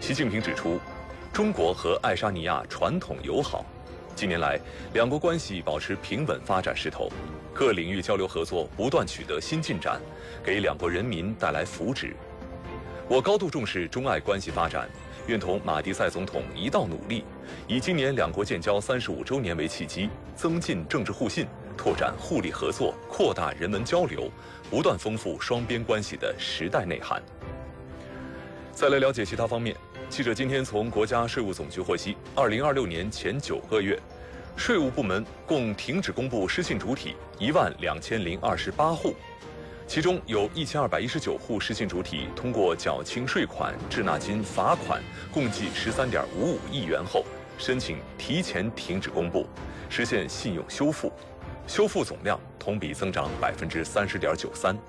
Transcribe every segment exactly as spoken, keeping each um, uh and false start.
习近平指出，中国和爱沙尼亚传统友好，近年来两国关系保持平稳发展势头，各领域交流合作不断取得新进展，给两国人民带来福祉。我高度重视中爱关系发展，愿同马蒂塞总统一道努力，以今年两国建交三十五周年为契机，增进政治互信，拓展互利合作，扩大人文交流，不断丰富双边关系的时代内涵。再来了解其他方面，记者今天从国家税务总局获悉，二零二六年前九个月，税务部门共停止公布失信主体一万两千零二十八户，其中有一千二百一十九户失信主体通过缴清税款、滞纳金、罚款共计十三点五五亿元后，申请提前停止公布，实现信用修复，修复总量同比增长百分之三十点九三。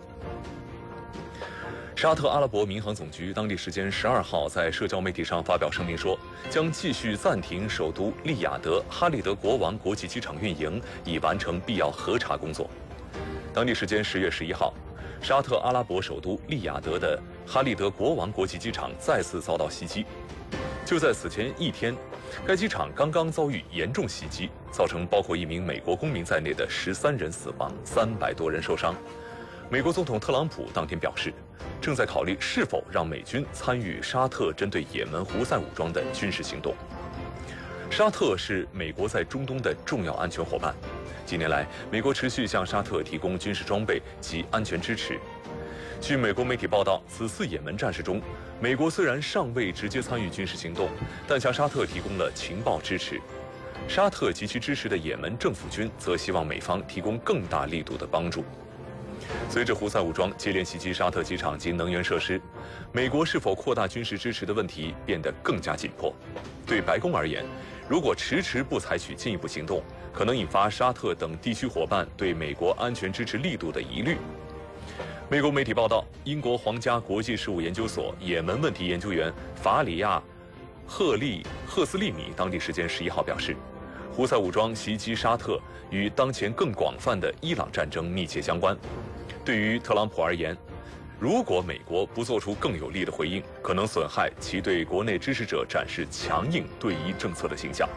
沙特阿拉伯民航总局当地时间十二号在社交媒体上发表声明说，将继续暂停首都利雅得哈利德国王国际机场运营，以完成必要核查工作。当地时间十月十一号，沙特阿拉伯首都利雅得的哈利德国王国际机场再次遭到袭击。就在此前一天，该机场刚刚遭遇严重袭击，造成包括一名美国公民在内的十三人死亡，三百多人受伤。美国总统特朗普当天表示，正在考虑是否让美军参与沙特针对也门胡塞武装的军事行动。沙特是美国在中东的重要安全伙伴，近年来，美国持续向沙特提供军事装备及安全支持。据美国媒体报道，此次也门战事中，美国虽然尚未直接参与军事行动，但向沙特提供了情报支持。沙特及其支持的也门政府军则希望美方提供更大力度的帮助。随着胡塞武装接连袭击沙特机场及能源设施，美国是否扩大军事支持的问题变得更加紧迫。对白宫而言，如果迟迟不采取进一步行动，可能引发沙特等地区伙伴对美国安全支持力度的疑虑。美国媒体报道，英国皇家国际事务研究所也门问题研究员法里亚·赫利赫斯利米当地时间十一号表示，胡塞武装袭击沙特与当前更广泛的伊朗战争密切相关。对于特朗普而言，如果美国不做出更有力的回应，可能损害其对国内支持者展示强硬对伊政策的形象。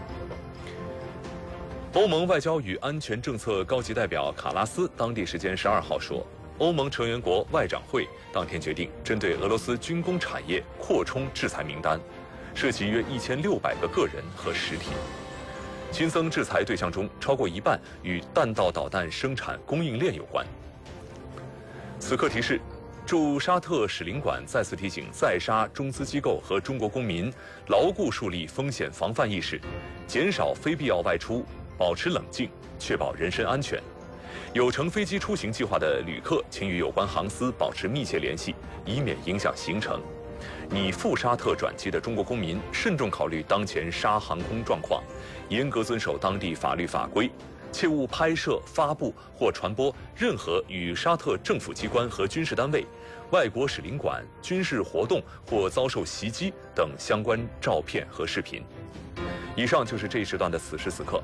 欧盟外交与安全政策高级代表卡拉斯当地时间十二号说，欧盟成员国外长会当天决定针对俄罗斯军工产业扩充制裁名单，涉及约一千六百个个人和实体。新增制裁对象中，超过一半与弹道导弹生产供应链有关。此刻提示，驻沙特使领馆再次提醒在沙中资机构和中国公民，牢固树立风险防范意识，减少非必要外出，保持冷静，确保人身安全。有乘飞机出行计划的旅客，请与有关航司保持密切联系，以免影响行程。拟赴沙特转机的中国公民，慎重考虑当前沙航空状况，严格遵守当地法律法规，切勿拍摄、发布或传播任何与沙特政府机关和军事单位、外国使领馆、军事活动或遭受袭击等相关照片和视频。以上就是这一时段的此时此刻。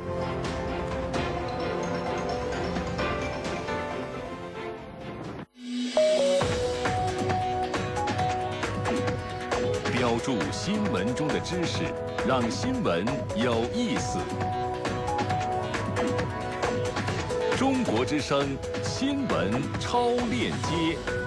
标注新闻中的知识，让新闻有意思。中国之声新闻超链接。